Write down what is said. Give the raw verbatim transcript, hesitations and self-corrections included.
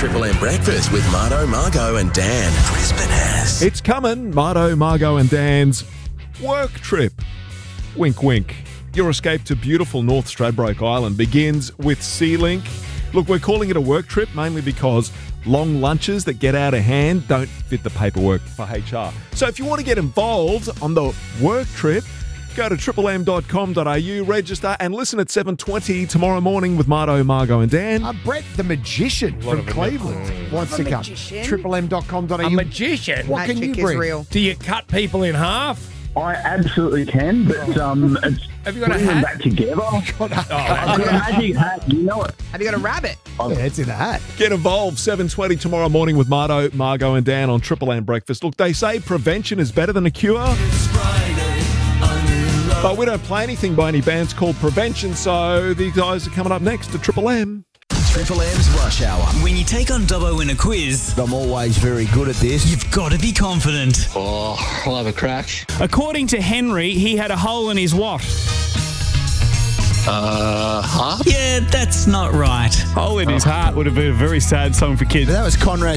Triple M Breakfast with Marto, Margo and Dan. Brisbane has. It's coming, Marto, Margo and Dan's work trip. Wink, wink. Your escape to beautiful North Stradbroke Island begins with SeaLink. Look, we're calling it a work trip mainly because long lunches that get out of hand don't fit the paperwork for H R. So if you want to get involved on the work trip, go to triple m dot com dot a u, register and listen at seven twenty tomorrow morning with Marto, Margo and Dan. Uh, Brett the magician from Cleveland wants to come. triple m dot com dot a u. A magician? What can you bring? Real. Do you cut people in half? I absolutely can, but um, it's Have you got a putting them hat? back together. God, Oh, I've got a magic hat, you know it. Have you got a rabbit? yeah, it's in a hat. Get involved seven twenty tomorrow morning with Marto, Margo and Dan on Triple M Breakfast. Look, they say prevention is better than a cure. But we don't play anything by any bands called Prevention, so these guys are coming up next to Triple M. Triple M's Rush Hour. When you take on Dobbo in a quiz, I'm always very good at this. you've got to be confident. Oh, I'll have a crack. According to Henry, he had a hole in his what? Uh, huh? Yeah, that's not right. Hole in his heart would have been a very sad song for kids. That was Conrad